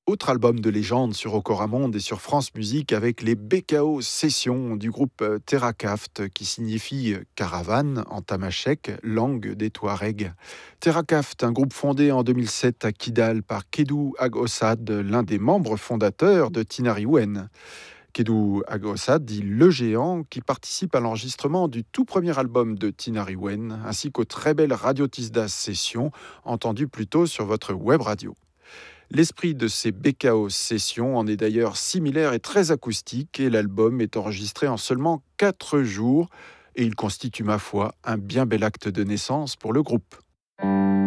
Autre album de légende sur Okoramonde et sur France Musique avec les BKO Sessions du groupe Terrakaft qui signifie caravane en tamashek, langue des Touaregs. Terrakaft, un groupe fondé en 2007 à Kidal par Kedou Ag Ossad, l'un des membres fondateurs de Tinariwen. Kedou Ag Ossad dit le géant qui participe à l'enregistrement du tout premier album de Tinariwen ainsi qu'aux très belles Radio Tisdas Sessions entendues plus tôt sur votre web radio. L'esprit de ces BKO Sessions en est d'ailleurs similaire et très acoustique et l'album est enregistré en seulement 4 jours et il constitue ma foi un bien bel acte de naissance pour le groupe.